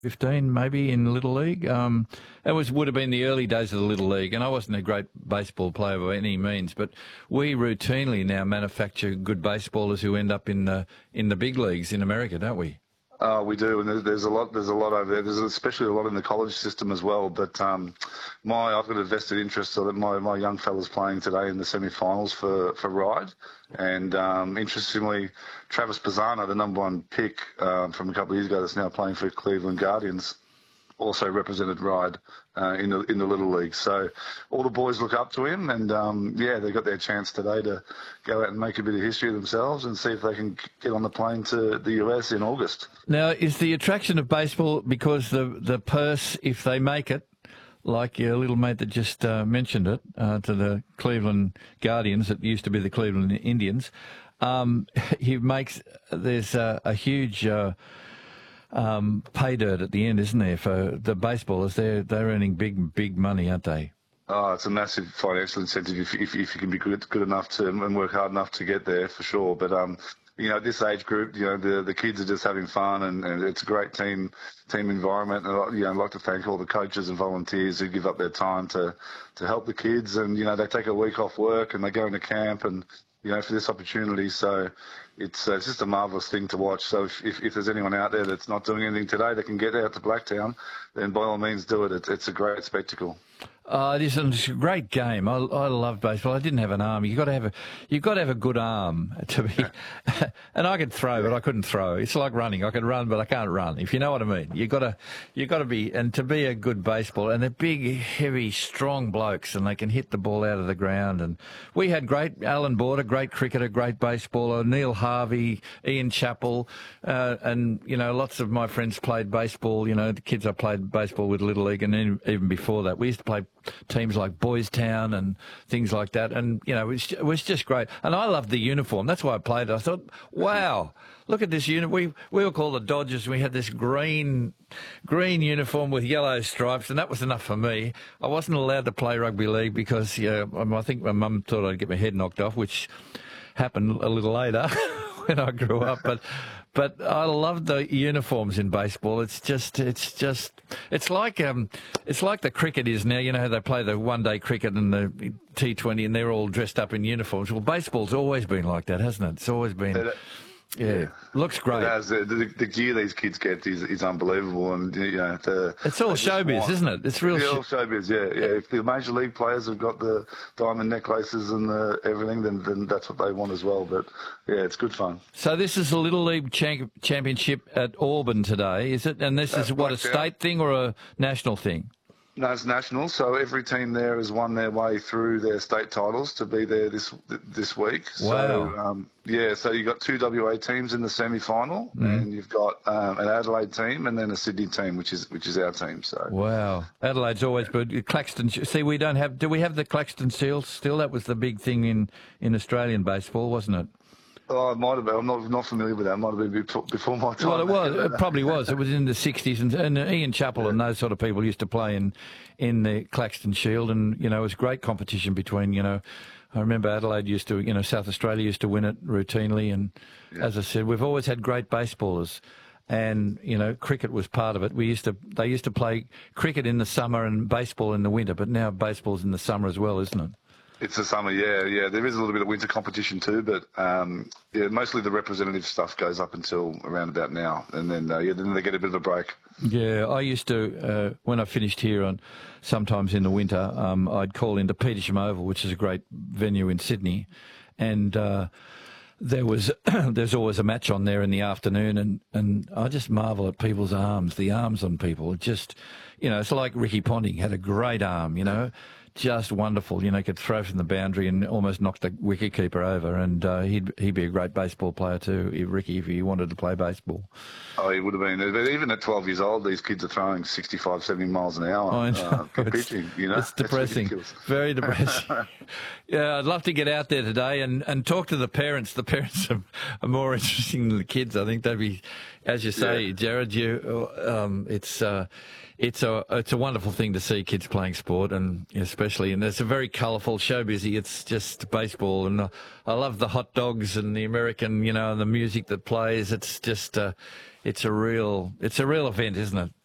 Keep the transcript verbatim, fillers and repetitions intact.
fifteen maybe in Little League. Um, it was would have been the early days of the Little League, and I wasn't a great baseball player by any means, but we routinely now manufacture good baseballers who end up in the in the big leagues in America, don't we? Uh, we do, and there's, there's a lot. There's a lot over there. There's especially a lot in the college system as well. But um, my I've got a vested interest so that my, my young fella's playing today in the semi-finals for for Ryde, and um, interestingly, Travis Pisano, the number one pick um, from a couple of years ago, that's now playing for Cleveland Guardians, also represented Ryde uh, in the in the Little League. So all the boys look up to him, and um, yeah, they got their chance today to go out and make a bit of history themselves and see if they can get on the plane to the U S in August. Now, is the attraction of baseball because the the purse, if they make it, like your little mate that just uh, mentioned it, uh, to the Cleveland Guardians, that used to be the Cleveland Indians, um, he makes there's a, a huge uh, um, pay dirt at the end, isn't there, for the baseballers? They're they're earning big big money, aren't they? Oh, it's a massive financial incentive if if, if you can be good good enough to and work hard enough to get there, for sure. But um, you know, this age group, you know, the the kids are just having fun, and, and it's a great team team environment. And you know, I'd like to thank all the coaches and volunteers who give up their time to to help the kids. And you know, they take a week off work and they go into camp, and you know, for this opportunity. So it's uh, it's just a marvellous thing to watch. So if, if if there's anyone out there that's not doing anything today, they can get out to Blacktown, then by all means do it. It's it's a great spectacle. Uh, it is it's a great game. I, I love baseball. I didn't have an arm. You got to have a you got to have a good arm to be. And I could throw, but I couldn't throw. It's like running. I could run, but I can't run. If you know what I mean. You got to you got to be and to be a good baseball. And they're big, heavy, strong blokes, and they can hit the ball out of the ground. And we had great Alan Border, great cricketer, great baseballer, Neil Harvey, Ian Chappell, uh, and you know lots of my friends played baseball. You know the kids I played baseball with Little League, and then even before that we used to play teams like Boys Town and things like that, and you know it was, it was just great. And I loved the uniform. That's why I played it. I thought, wow, look at this uniform. We we were called the Dodgers. We had this green green uniform with yellow stripes, and that was enough for me. I wasn't allowed to play rugby league because yeah, I think my mum thought I'd get my head knocked off, which happened a little later when I grew up. But but I love the uniforms in baseball. It's just it's just it's like um it's like the cricket is now. You know how they play the one day cricket and the T twenty, and they're all dressed up in uniforms. Well, baseball's always been like that, hasn't it? It's always been. Yeah, yeah, looks great. It has, the, the, the gear these kids get is, is unbelievable, and you know, the, it's all showbiz, want, isn't it? It's real. Yeah, all showbiz. Yeah, yeah. If the major league players have got the diamond necklaces and the everything, then then that's what they want as well. But yeah, it's good fun. So this is a Little League champ championship at Auburn today, is it? And this That's is what a state thing or a national thing? No, it's national. So every team there has won their way through their state titles to be there this this week. Wow. So, um, yeah, so you've got two W A teams in the semi-final, mm. and you've got um, an Adelaide team and then a Sydney team, which is which is our team. So wow, Adelaide's always good. Claxton. See, we don't have. Do we have the Claxton Seals still? That was the big thing in in Australian baseball, wasn't it? Oh, it might have been. I'm not not familiar with that. It might have been before, before my time. Well, it was. It probably was. It was in the sixties, and, and Ian Chappell yeah. and those sort of people used to play in in the Claxton Shield, and you know it was great competition between. You know, I remember Adelaide used to. You know, South Australia used to win it routinely, and yeah. as I said, we've always had great baseballers. And you know, cricket was part of it. We used to. They used to play cricket in the summer and baseball in the winter, but now baseball's in the summer as well, isn't it? It's the summer, yeah, yeah. There is a little bit of winter competition too, but um, yeah, mostly the representative stuff goes up until around about now, and then uh, yeah, then they get a bit of a break. Yeah, I used to uh, when I finished here on sometimes in the winter, um, I'd call into Petersham Oval, which is a great venue in Sydney, and uh, there was there's always a match on there in the afternoon, and and I just marvel at people's arms, the arms on people. It just, you know, it's like Ricky Ponting had a great arm, you know. Just wonderful, you know, could throw from the boundary and almost knock the wicketkeeper over, and uh, he'd he'd be a great baseball player too, Ricky, if he wanted to play baseball. Oh, he would have been. But even at twelve years old, these kids are throwing sixty-five, seventy miles an hour I know. Uh, pitching, you know. It's depressing, very depressing. Yeah, I'd love to get out there today and, and talk to the parents. The parents are, are more interesting than the kids. I think they'd be, as you say, yeah. Jared, you, um, it's... Uh, It's a it's a wonderful thing to see kids playing sport, and especially, and it's a very colourful, show busy. It's just baseball, and I love the hot dogs and the American, you know, and the music that plays. It's just, uh, it's a real, it's a real event, isn't it?